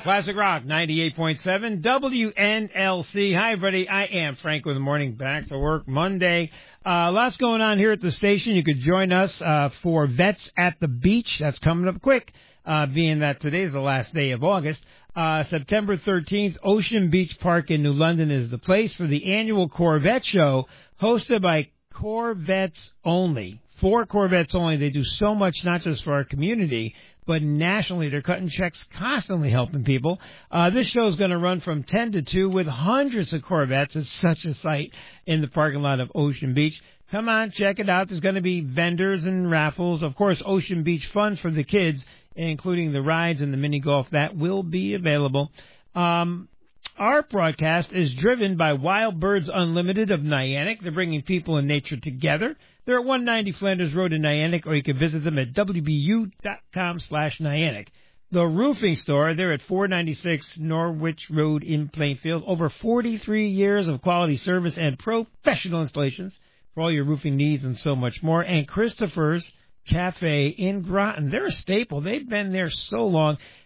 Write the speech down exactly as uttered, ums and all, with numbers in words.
Classic Rock ninety-eight point seven W N L C. Hi, everybody. I am Frank with the Morning. Back to work Monday. Uh, lots going on here at the station. You could join us uh, for Vets at the Beach. That's coming up quick, uh, being that today's the last day of August. Uh, September thirteenth, Ocean Beach Park in New London is the place for the annual Corvette Show, hosted by Corvettes Only. For Corvettes Only. They do so much, not just for our community, but nationally. They're cutting checks, constantly helping people. Uh, this show is going to run from ten to two with hundreds of Corvettes. It's such a sight in the parking lot of Ocean Beach. Come on, check it out. There's going to be vendors and raffles. Of course, Ocean Beach fun for the kids, including the rides and the mini golf. That will be available. Um, our broadcast is driven by Wild Birds Unlimited of Niantic. They're bringing people and nature together. They're at one ninety Flanders Road in Niantic, or you can visit them at w b u dot com slash Niantic. The Roofing Store, they're at four ninety-six Norwich Road in Plainfield. Over forty-three years of quality service and professional installations for all your roofing needs and so much more. And Christopher's Cafe in Groton. They're a staple. They've been there so long.